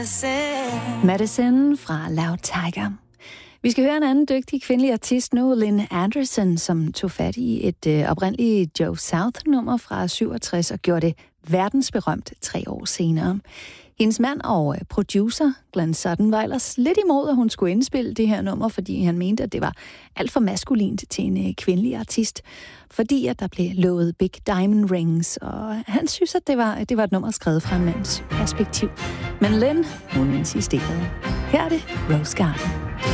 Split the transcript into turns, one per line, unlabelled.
Madison fra Loud Tiger. Vi skal høre en anden dygtig kvindelig artist nu, Lynn Anderson, som tog fat i et oprindeligt Joe South-nummer fra 67 og gjorde det verdensberømt 3 år senere. Hendes mand og producer, Glenn Sutton, var ellers lidt imod, at hun skulle indspille det her nummer, fordi han mente, at det var alt for maskulint til en kvindelig artist, fordi at der blev lovet Big Diamond Rings, og han synes, at det var et nummer skrevet fra en mands perspektiv. Men Lynn, hun insisterede. Her er det Rose Garden.